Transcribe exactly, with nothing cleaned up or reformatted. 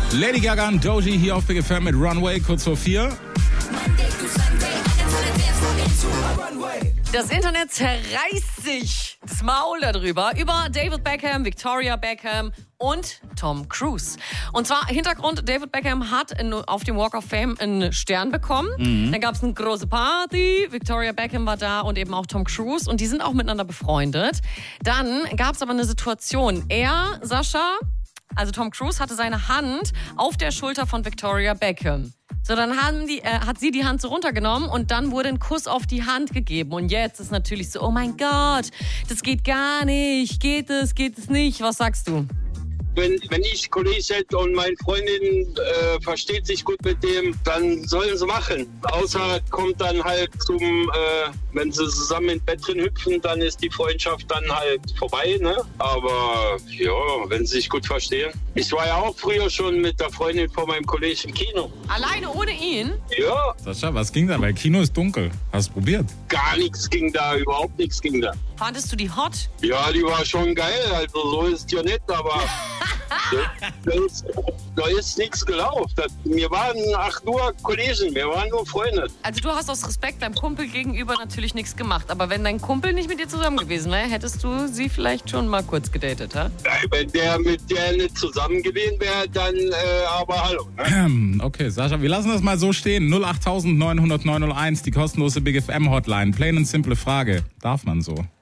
Lady Gaga und Doji hier auf Big F M mit Runway, kurz vor vier. Das Internet zerreißt sich das Maul darüber, über David Beckham, Victoria Beckham und Tom Cruise. Und zwar Hintergrund, David Beckham hat in, auf dem Walk of Fame einen Stern bekommen. Mhm. Dann gab es eine große Party, Victoria Beckham war da und eben auch Tom Cruise und die sind auch miteinander befreundet. Dann gab es aber eine Situation. Er, Sascha, also Tom Cruise, hatte seine Hand auf der Schulter von Victoria Beckham. So, dann haben die, äh, hat sie die Hand so runtergenommen und dann wurde ein Kuss auf die Hand gegeben. Und jetzt ist natürlich so, oh mein Gott, das geht gar nicht. Geht es, geht es nicht? Was sagst du? Wenn, wenn ich Kollege hätte und meine Freundin äh, versteht sich gut mit dem, dann sollen sie machen. Außer kommt dann halt zum, äh, wenn sie zusammen ins Bett drin hüpfen, dann ist die Freundschaft dann halt vorbei, ne? Aber ja, wenn sie sich gut verstehen. Ich war ja auch früher schon mit der Freundin von meinem Kollegen im Kino. Alleine ohne ihn? Ja. Sascha, was ging da? Weil Kino ist dunkel. Hast du probiert? Gar nichts ging da, überhaupt nichts ging da. Fandest du die hot? Ja, die war schon geil, also so ist ja nicht, aber da, da ist, da ist nichts gelaufen. Das, wir waren ach nur Kollegen, wir waren nur Freunde. Also du hast aus Respekt deinem Kumpel gegenüber natürlich nichts gemacht, aber wenn dein Kumpel nicht mit dir zusammen gewesen wäre, hättest du sie vielleicht schon mal kurz gedatet, ha? Ja, wenn der mit der nicht zusammen gewesen wäre, dann äh, aber hallo. Ne? Okay, Sascha, wir lassen das mal so stehen. null acht neun null null neun null eins, die kostenlose Big F M Hotline. Plain und simple Frage. Darf man so?